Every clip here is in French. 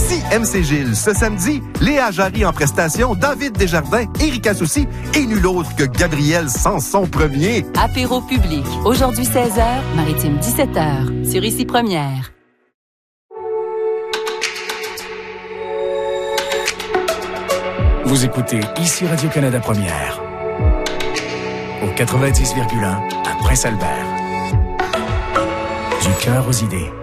Ici MC Gilles. Ce samedi, Léa Jarry en prestation, David Desjardins, Éric Assouci et nul autre que Gabriel Sanson Premier. Apéro public. Aujourd'hui 16h, Maritime 17h. Sur Ici Première. Vous écoutez Ici Radio-Canada Première. Au 90,1 à Prince-Albert. Du cœur aux idées.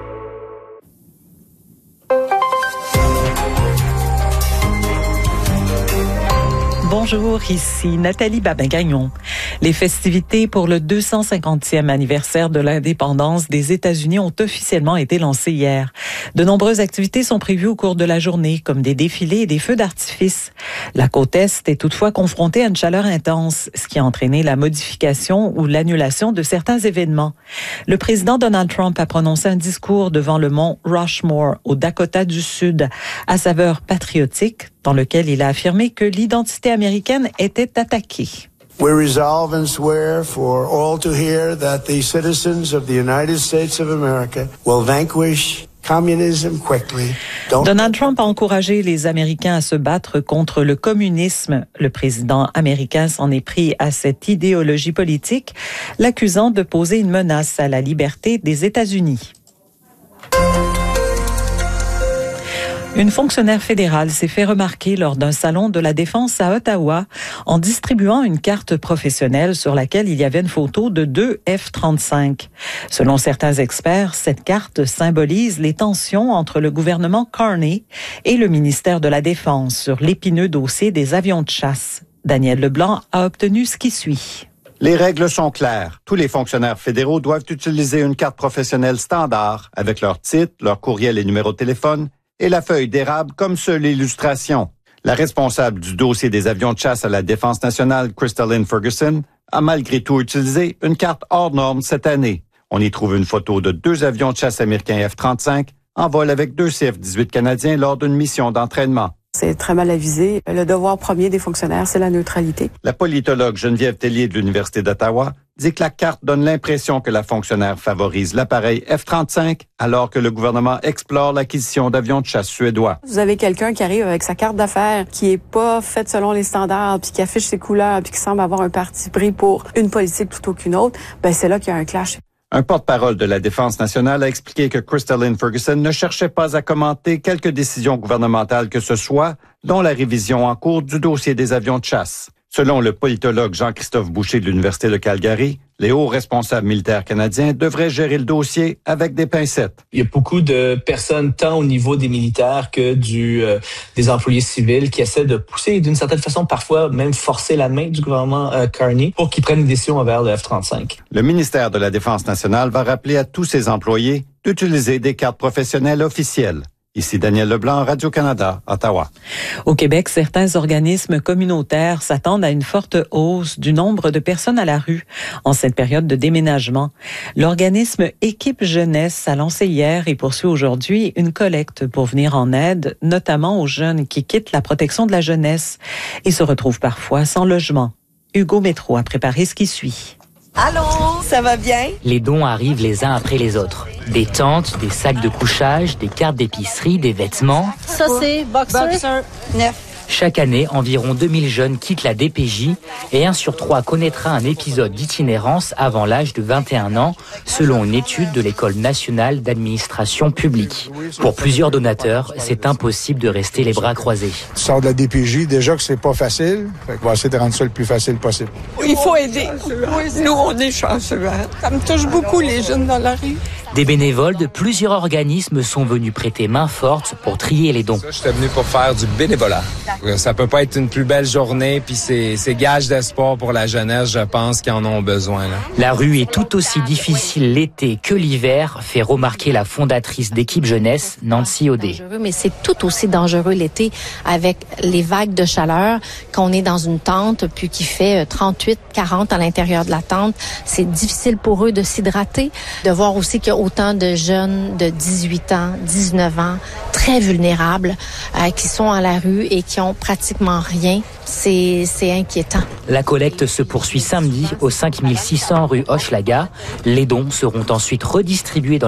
Bonjour, ici Nathalie Babin-Gagnon. Les festivités pour le 250e anniversaire de l'indépendance des États-Unis ont officiellement été lancées hier. De nombreuses activités sont prévues au cours de la journée, comme des défilés et des feux d'artifice. La côte Est est toutefois confrontée à une chaleur intense, ce qui a entraîné la modification ou l'annulation de certains événements. Le président Donald Trump a prononcé un discours devant le mont Rushmore, au Dakota du Sud, à saveur patriotique, dans lequel il a affirmé que l'identité américaine était attaquée. We resolve and swear for all to hear that the citizens of the United States of America will vanquish communism quickly. Donald Trump a encouragé les Américains à se battre contre le communisme. Le président américain s'en est pris à cette idéologie politique, l'accusant de poser une menace à la liberté des États-Unis. Une fonctionnaire fédérale s'est fait remarquer lors d'un salon de la défense à Ottawa en distribuant une carte professionnelle sur laquelle il y avait une photo de 2 F-35. Selon certains experts, cette carte symbolise les tensions entre le gouvernement Carney et le ministère de la Défense sur l'épineux dossier des avions de chasse. Daniel Leblanc a obtenu ce qui suit. Les règles sont claires. Tous les fonctionnaires fédéraux doivent utiliser une carte professionnelle standard avec leur titre, leur courriel et numéro de téléphone et la feuille d'érable comme seule illustration. La responsable du dossier des avions de chasse à la Défense nationale, Crystalline Ferguson, a malgré tout utilisé une carte hors norme cette année. On y trouve une photo de 2 avions de chasse américains F-35 en vol avec 2 CF-18 canadiens lors d'une mission d'entraînement. C'est très mal avisé. Le devoir premier des fonctionnaires, c'est la neutralité. La politologue Geneviève Tellier de l'Université d'Ottawa dit que la carte donne l'impression que la fonctionnaire favorise l'appareil F-35 alors que le gouvernement explore l'acquisition d'avions de chasse suédois. Vous avez quelqu'un qui arrive avec sa carte d'affaires qui est pas faite selon les standards, puis qui affiche ses couleurs, puis qui semble avoir un parti pris pour une politique plutôt qu'une autre, ben c'est là qu'il y a un clash. Un porte-parole de la Défense nationale a expliqué que Crystalline Ferguson ne cherchait pas à commenter quelque décision gouvernementale que ce soit, dont la révision en cours du dossier des avions de chasse. Selon le politologue Jean-Christophe Boucher de l'Université de Calgary, les hauts responsables militaires canadiens devraient gérer le dossier avec des pincettes. Il y a beaucoup de personnes, tant au niveau des militaires que des employés civils, qui essaient de pousser d'une certaine façon, parfois même forcer la main du gouvernement Carney pour qu'ils prennent une décision envers le F-35. Le ministère de la Défense nationale va rappeler à tous ses employés d'utiliser des cartes professionnelles officielles. Ici Daniel Leblanc, Radio-Canada, Ottawa. Au Québec, certains organismes communautaires s'attendent à une forte hausse du nombre de personnes à la rue en cette période de déménagement. L'organisme Équipe Jeunesse a lancé hier et poursuit aujourd'hui une collecte pour venir en aide, notamment aux jeunes qui quittent la protection de la jeunesse et se retrouvent parfois sans logement. Hugo Métro a préparé ce qui suit. Allô, ça va bien? Les dons arrivent les uns après les autres. Des tentes, des sacs de couchage, des cartes d'épicerie, des vêtements. Ça, c'est Boxer 9. Chaque année, environ 2000 jeunes quittent la DPJ et 1 sur 3 connaîtra un épisode d'itinérance avant l'âge de 21 ans, selon une étude de l'École nationale d'administration publique. Pour plusieurs donateurs, c'est impossible de rester les bras croisés. Tu sors de la DPJ, déjà que c'est pas facile, fait qu'on va essayer de rendre ça le plus facile possible. Il faut aider. Nous, on est chanceux. Ça me touche beaucoup, les jeunes dans la rue. Des bénévoles de plusieurs organismes sont venus prêter main forte pour trier les dons. J'étais venu pour faire du bénévolat. Ça peut pas être une plus belle journée, puis c'est gage d'espoir pour la jeunesse, je pense, qui en ont besoin. Là. La rue est tout aussi difficile l'été que l'hiver, fait remarquer la fondatrice d'Équipe Jeunesse, Nancy Audet. Mais c'est tout aussi dangereux l'été avec les vagues de chaleur, quand on est dans une tente, puis qui fait 38, 40 à l'intérieur de la tente. C'est difficile pour eux de s'hydrater, de voir aussi qu'il y a autant de jeunes de 18 ans, 19 ans, très vulnérables, qui sont à la rue et qui ont pratiquement rien. C'est inquiétant. La collecte se poursuit samedi au 5600 rue Hochelaga. Les dons seront ensuite redistribués dans